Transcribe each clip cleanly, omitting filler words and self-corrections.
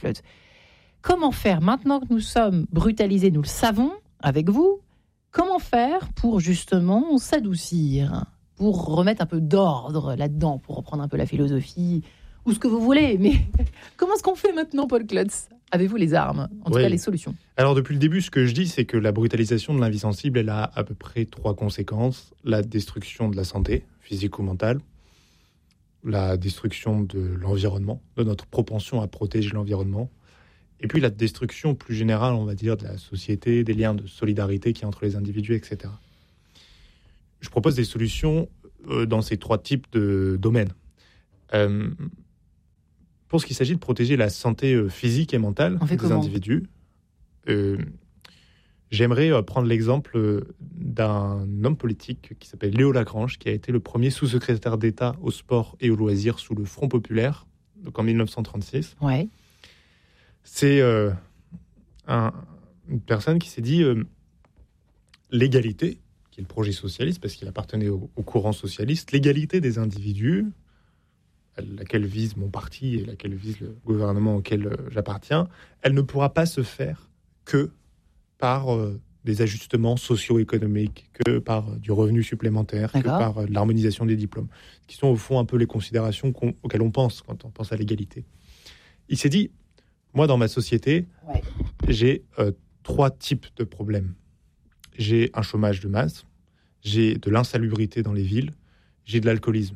Klotz. Comment faire, maintenant que nous sommes brutalisés, nous le savons, avec vous, comment faire pour justement s'adoucir, pour remettre un peu d'ordre là-dedans, pour reprendre un peu la philosophie, ou ce que vous voulez, mais comment est-ce qu'on fait maintenant, Paul Klotz ? Avez-vous les armes, en tout cas les solutions ? Alors depuis le début, ce que je dis, c'est que la brutalisation de la vie sensible, elle a à peu près 3 conséquences. La destruction de la santé, physique ou mentale, la destruction de l'environnement, de notre propension à protéger l'environnement, et puis la destruction plus générale, on va dire, de la société, des liens de solidarité qu'il y a entre les individus, etc. Je propose des solutions dans ces 3 types de domaines. Pour ce qu'il s'agit de protéger la santé physique et mentale des individus, j'aimerais prendre l'exemple d'un homme politique qui s'appelle Léo Lagrange, qui a été le premier sous-secrétaire d'État au sport et aux loisirs sous le Front populaire, donc en 1936. Ouais. C'est une personne qui s'est dit l'égalité, qui est le projet socialiste, parce qu'il appartenait au courant socialiste, l'égalité des individus, laquelle vise mon parti et laquelle vise le gouvernement auquel j'appartiens, elle ne pourra pas se faire que par des ajustements socio-économiques, que par du revenu supplémentaire, que par l'harmonisation des diplômes, qui sont au fond un peu les considérations auxquelles on pense quand on pense à l'égalité. Il s'est dit, moi dans ma société, j'ai 3 types de problèmes. J'ai un chômage de masse, j'ai de l'insalubrité dans les villes, j'ai de l'alcoolisme.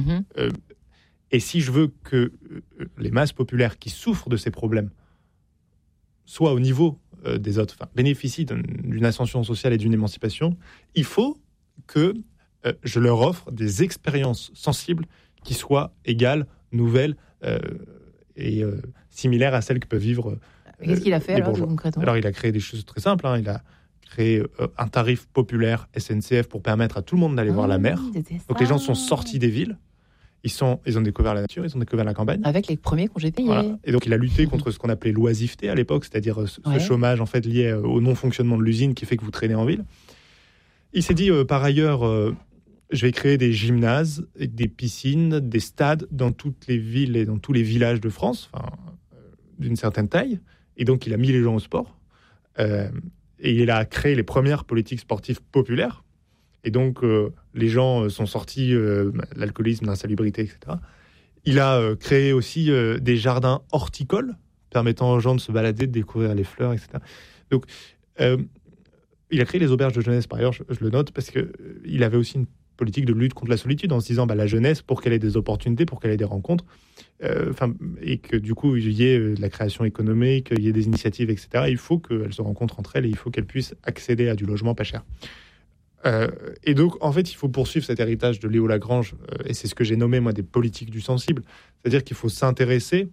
Et si je veux que les masses populaires qui souffrent de ces problèmes soient au niveau des autres, bénéficient d'une ascension sociale et d'une émancipation, il faut que je leur offre des expériences sensibles qui soient égales, nouvelles et similaires à celles que peuvent vivre Qu'est-ce qu'il a fait alors, concrètement ? Alors, il a créé des choses très simples. Il a créé un tarif populaire SNCF pour permettre à tout le monde d'aller voir la mer. Donc, les gens sont sortis des villes. Ils ont découvert la nature, ils ont découvert la campagne. Avec les premiers congés payés. Voilà. Et donc, il a lutté contre ce qu'on appelait l'oisiveté à l'époque, c'est-à-dire ce chômage en fait, lié au non-fonctionnement de l'usine qui fait que vous traînez en ville. Il s'est dit, par ailleurs, je vais créer des gymnases, des piscines, des stades dans toutes les villes et dans tous les villages de France, d'une certaine taille. Et donc, il a mis les gens au sport. Et il a créé les premières politiques sportives populaires. Et donc, les gens sont sortis de l'alcoolisme, de l'insalubrité, etc. Il a créé aussi des jardins horticoles, permettant aux gens de se balader, de découvrir les fleurs, etc. Donc, il a créé les auberges de jeunesse, par ailleurs, je le note, parce qu'il avait aussi une politique de lutte contre la solitude, en se disant, la jeunesse, pour qu'elle ait des opportunités, pour qu'elle ait des rencontres, et que du coup, il y ait de la création économique, il y ait des initiatives, etc. Il faut qu'elles se rencontrent entre elles et il faut qu'elles puissent accéder à du logement pas cher. Et donc, en fait, il faut poursuivre cet héritage de Léo Lagrange, et c'est ce que j'ai nommé, moi, des politiques du sensible. C'est-à-dire qu'il faut s'intéresser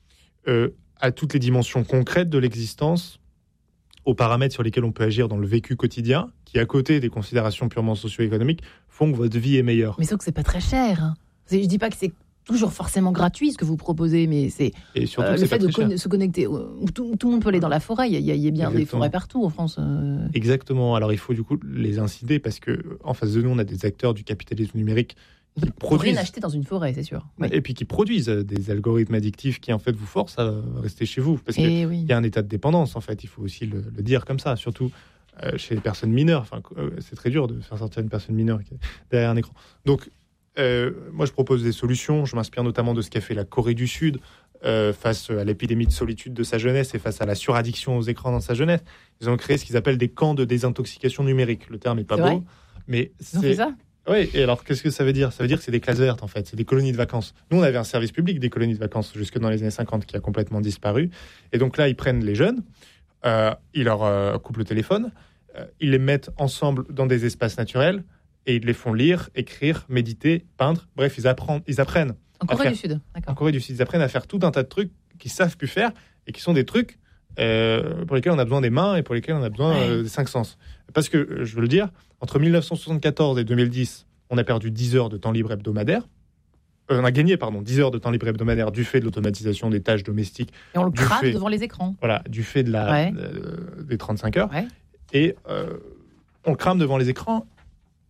à toutes les dimensions concrètes de l'existence, aux paramètres sur lesquels on peut agir dans le vécu quotidien, qui, à côté des considérations purement socio-économiques, font que votre vie est meilleure. Mais sauf que c'est pas très cher. Je dis pas que c'est toujours forcément gratuit ce que vous proposez, mais c'est et surtout, le fait de se connecter. Tout le monde peut aller dans la forêt. Il y a bien des forêts partout en France. Exactement. Alors il faut du coup les inciter parce que en face de nous, on a des acteurs du capitalisme numérique qui produisent. Rien acheter dans une forêt, c'est sûr. Oui. Et puis qui produisent des algorithmes addictifs qui en fait vous forcent à rester chez vous parce qu'il y a un état de dépendance. En fait, il faut aussi le dire comme ça, surtout chez les personnes mineures. C'est très dur de faire sortir une personne mineure qui est derrière un écran. Donc moi, je propose des solutions. Je m'inspire notamment de ce qu'a fait la Corée du Sud face à l'épidémie de solitude de sa jeunesse et face à la suraddiction aux écrans dans sa jeunesse. Ils ont créé ce qu'ils appellent des camps de désintoxication numérique. Le terme n'est pas beau, mais c'est ça. Oui, et alors qu'est-ce que ça veut dire ? Ça veut dire que c'est des classes vertes, en fait. C'est des colonies de vacances. Nous, on avait un service public des colonies de vacances jusque dans les années 50 qui a complètement disparu. Et donc là, ils prennent les jeunes, ils leur coupent le téléphone, ils les mettent ensemble dans des espaces naturels, et ils les font lire, écrire, méditer, peindre. Bref, ils apprennent. En Corée du Sud, d'accord. En Corée du Sud, ils apprennent à faire tout un tas de trucs qu'ils savent plus faire et qui sont des trucs pour lesquels on a besoin des mains et pour lesquels on a besoin des 5 sens. Parce que, je veux le dire, entre 1974 et 2010, on a perdu 10 heures de temps libre hebdomadaire. On a gagné, 10 heures de temps libre hebdomadaire du fait de l'automatisation des tâches domestiques. Et on le crame devant les écrans. Voilà, du fait de des 35 heures. Ouais. Et on le crame devant les écrans.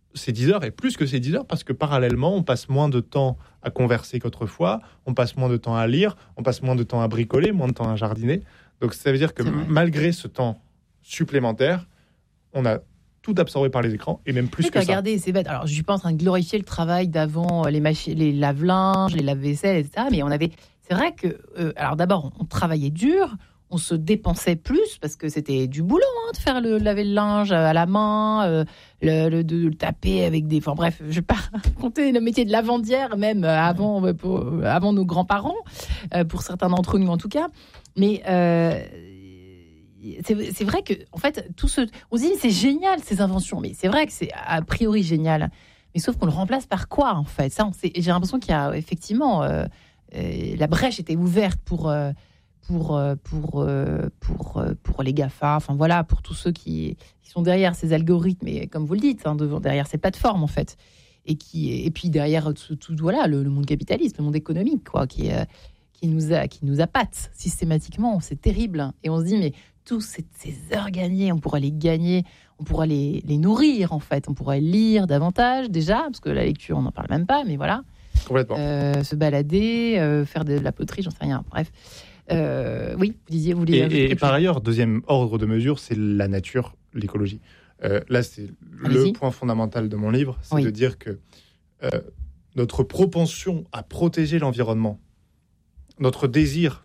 ces 10 heures et plus que ces 10 heures parce que parallèlement, on passe moins de temps à converser qu'autrefois, on passe moins de temps à lire, on passe moins de temps à bricoler, moins de temps à jardiner. Donc ça veut dire que malgré ce temps supplémentaire, on a tout absorbé par les écrans et même plus que regardez, ça. C'est bête. Alors, je suis pas en train de glorifier le travail d'avant, les machines, les lave-linges, les lave-vaisselle, etc. Mais c'est vrai que, alors d'abord, on travaillait dur, on se dépensait plus parce que c'était du boulot de faire laver le linge à la main, de le taper avec des. Enfin bref, je vais pas raconter le métier de lavandière même avant nos grands-parents, pour certains d'entre nous en tout cas. Mais c'est vrai que, en fait, on se dit c'est génial ces inventions, mais c'est vrai que c'est a priori génial. Mais sauf qu'on le remplace par quoi en fait ? Ça, j'ai l'impression qu'il y a effectivement la brèche était ouverte pour les GAFA, enfin voilà, pour tous ceux qui sont derrière ces algorithmes et comme vous le dites, derrière ces plateformes en fait, et puis derrière tout voilà le monde capitaliste, le monde économique quoi, qui nous appâte systématiquement, c'est terrible. Et on se dit mais tous ces heures gagnées, on pourrait les gagner, on pourrait les nourrir en fait, on pourrait lire davantage déjà, parce que la lecture on n'en parle même pas, mais voilà. Complètement. Se balader, faire de la poterie, j'en sais rien, bref. Oui, vous vouliez et par ailleurs, deuxième ordre de mesure, c'est la nature, l'écologie. Là, c'est le point fondamental de mon livre, c'est de dire que notre propension à protéger l'environnement, notre désir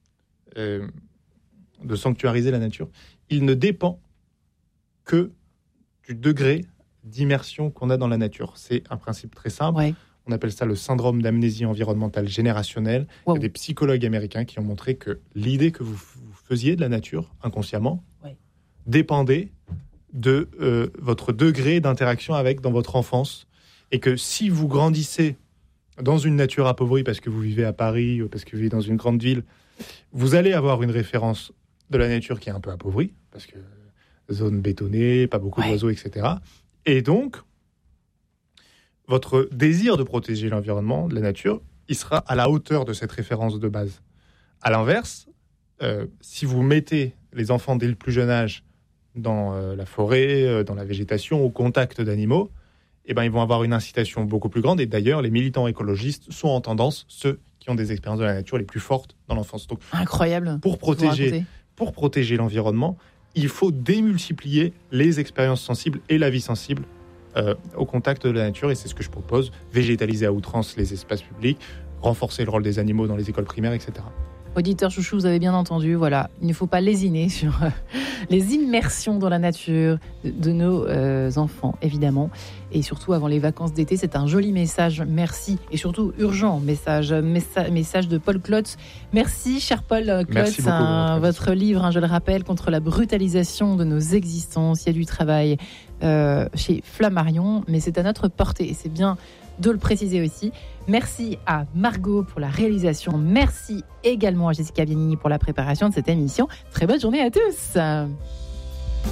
de sanctuariser la nature, il ne dépend que du degré d'immersion qu'on a dans la nature. C'est un principe très simple. Ouais. On appelle ça le syndrome d'amnésie environnementale générationnelle. Wow. Il y a des psychologues américains qui ont montré que l'idée que vous faisiez de la nature, inconsciemment, dépendait de votre degré d'interaction avec dans votre enfance. Et que si vous grandissez dans une nature appauvrie parce que vous vivez à Paris ou parce que vous vivez dans une grande ville, vous allez avoir une référence de la nature qui est un peu appauvrie, parce que zone bétonnée, pas beaucoup d'oiseaux, etc. Et donc, votre désir de protéger l'environnement, la nature, il sera à la hauteur de cette référence de base. À l'inverse, si vous mettez les enfants dès le plus jeune âge dans la forêt, dans la végétation, au contact d'animaux, eh ben, ils vont avoir une incitation beaucoup plus grande. Et d'ailleurs, les militants écologistes sont en tendance ceux qui ont des expériences de la nature les plus fortes dans l'enfance. Donc, incroyable. Pour protéger l'environnement, il faut démultiplier les expériences sensibles et la vie sensible au contact de la nature, et c'est ce que je propose, végétaliser à outrance les espaces publics, renforcer le rôle des animaux dans les écoles primaires, etc. Auditeurs chouchous, vous avez bien entendu, voilà, il ne faut pas lésiner sur les immersions dans la nature de nos enfants, évidemment, et surtout avant les vacances d'été. C'est un joli message, merci, et surtout urgent message de Paul Klotz. Merci, cher Paul Klotz, votre livre, je le rappelle, contre la brutalisation de nos existences. Il y a du travail chez Flammarion, mais c'est à notre portée, et c'est bien de le préciser aussi. Merci à Margot pour la réalisation. Merci également à Jessica Bianini pour la préparation de cette émission. Très bonne journée à tous.